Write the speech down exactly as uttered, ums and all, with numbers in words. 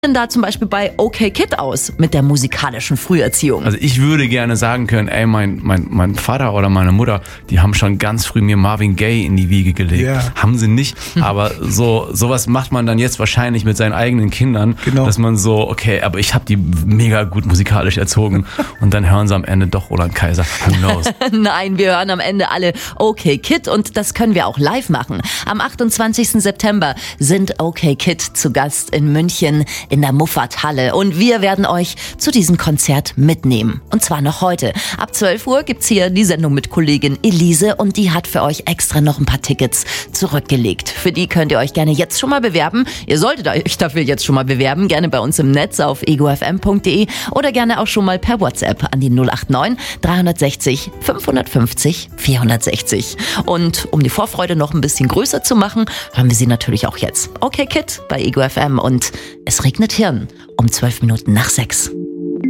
denn da zum Beispiel bei Okay Kid aus mit der musikalischen Früherziehung? Also ich würde gerne sagen können, ey, mein, mein, mein Vater oder meine Mutter, die haben schon ganz früh mir Marvin Gaye in die Wiege gelegt. Ja. Haben sie nicht, aber so sowas macht man dann jetzt wahrscheinlich mit seinen eigenen Kindern, Genau. dass man so, okay, aber ich habe die mega gut musikalisch erzogen und dann hören sie am Ende doch Roland Kaiser. Who knows? Nein, wir hören am Ende alle Okay Kid und das können wir auch live machen. Am achtundzwanzigsten September sind Okay Kid zu Gast in München in der Muffat-Halle und wir werden euch zu diesem Konzert mitnehmen. Und zwar noch heute. Ab zwölf Uhr gibt's hier die Sendung mit Kollegin Elise und die hat für euch extra noch ein paar Tickets zurückgelegt. Für die könnt ihr euch gerne jetzt schon mal bewerben. Ihr solltet euch dafür jetzt schon mal bewerben, gerne bei uns im Netz auf ego f m punkt d e oder gerne auch schon mal per WhatsApp an die null acht neun dreihundertsechzig fünfhundertfünfzig vierhundertsechzig. Und um die Vorfreude noch ein bisschen größer zu machen, hören wir sie natürlich auch jetzt. Okay Kid bei Ego F M und es regnet Hirn um zwölf Minuten nach sechs.